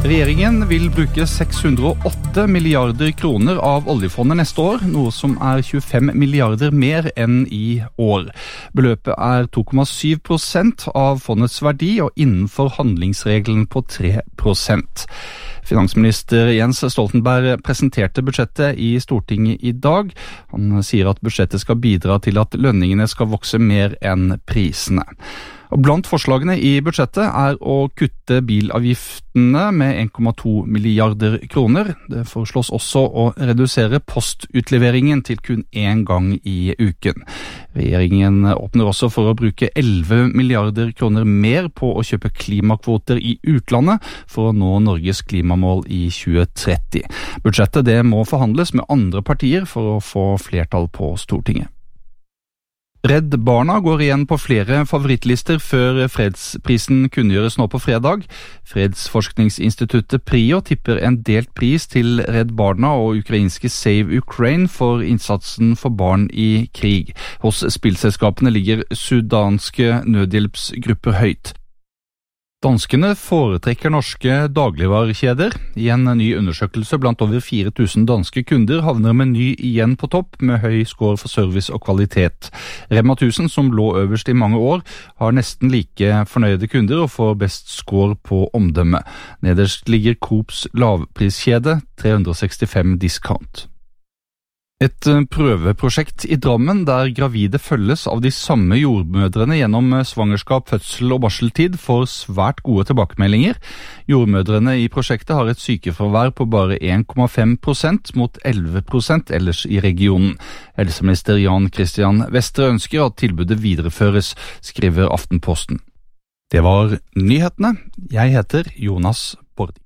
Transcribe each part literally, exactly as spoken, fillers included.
Regjeringen vil bruke seks hundre og åtte milliarder kroner av oljefondet neste år, noe som er tjuefem milliarder mer enn i år. Beløpet er to komma syv prosent av fondets verdi og innenfor handlingsregelen på tre prosent. Finansminister Jens Stoltenberg presenterte budsjettet i Stortinget i dag. Han sier at budsjettet skal bidra til at lønningene skal vokse mer enn prisene. Og blant forslagene i budsjettet er å kutte bilavgiftene med en komma to milliarder kroner. Det foreslås også å redusere postutleveringen til kun én gang i uken. Regjeringen åpner også for å bruke elleve milliarder kroner mer på å kjøpe klimakvoter i utlandet for å nå Norges klimamål i tjue tretti. Budsjettet det må forhandles med andre partier for å få flertall på Stortinget. Redd Barna går igjen på flere favorittlister før fredsprisen kunngjøres nå på fredag. Fredsforskningsinstituttet PRIO tipper en delt pris til Redd Barna og ukrainske Save Ukraine for innsatsen for barn i krig. Hos spillselskapene ligger sudanske nødhjelpsgrupper høyt. Danskene foretrekker norske dagligvarekjeder. I en ny undersøkelse blant over fire tusen danske kunder havner Meny igjen på topp med høy score for service og kvalitet. Rema tusen, som lå øverst i mange år, har nesten like fornøyde kunder og får best score på omdømme. Nederst ligger Coops lavpriskjede, tre hundre og sekstifem discount. Et prøveprosjekt i Drammen der gravide følges av de samme jordmødrene gjennom svangerskap, fødsel og barseltid får svært gode tilbakemeldinger. Jordmødrene i prosjektet har et sykefravær på bare en komma fem prosent mot elleve prosent ellers i regionen. Helseminister Jan Christian Vestre ønsker at tilbudet videreføres, skriver Aftenposten. Det var nyhetene. Jeg heter Jonas Bordi.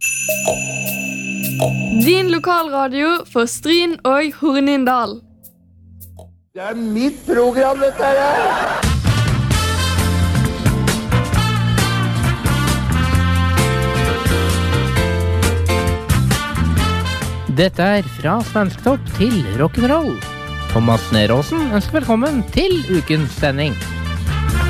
Din lokalradio for Stryn og Hornindal. Det er mitt program, dette her! Dette er Fra Svensktopp til rock'n'roll. Thomas Neråsen ønsker velkommen til ukens sending.